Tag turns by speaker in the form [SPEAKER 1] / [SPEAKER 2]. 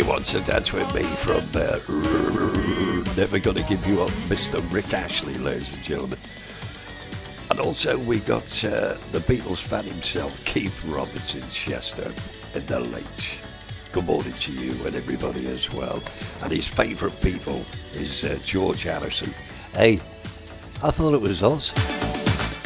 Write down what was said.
[SPEAKER 1] Wants to Dance With Me from Never Gonna Give You Up, Mr. Rick Ashley, ladies and gentlemen. And also we got the Beatles fan himself, Keith Robinson Chester, in the late. Good morning to you and everybody as well. And his favourite Beatle is George Harrison. Hey, I thought it was us.